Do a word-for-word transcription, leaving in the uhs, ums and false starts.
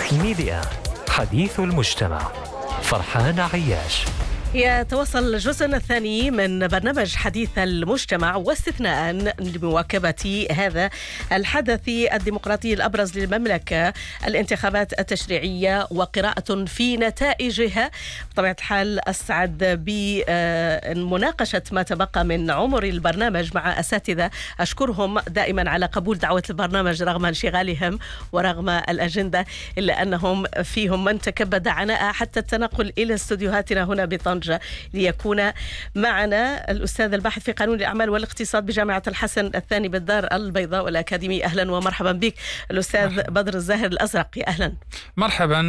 ميديا حديث المجتمع. فرحان عياش. يتواصل الجزء الثاني من برنامج حديث المجتمع واستثناء لمواكبة هذا الحدث الديمقراطي الأبرز للمملكة، الانتخابات التشريعية وقراءة في نتائجها. بطبيعة الحال أسعد بمناقشة ما تبقى من عمر البرنامج مع أساتذة أشكرهم دائما على قبول دعوة البرنامج رغم انشغالهم ورغم الأجندة، إلا أنهم فيهم من تكبد عناء حتى التنقل إلى استوديوهاتنا هنا بطنجة ليكون معنا الأستاذ الباحث في قانون الأعمال والاقتصاد بجامعة الحسن الثاني بالدار البيضاء والأكاديمي. أهلا ومرحبا بك الأستاذ مرحبا. بدر الزاهر الأزرق، أهلا. مرحبا.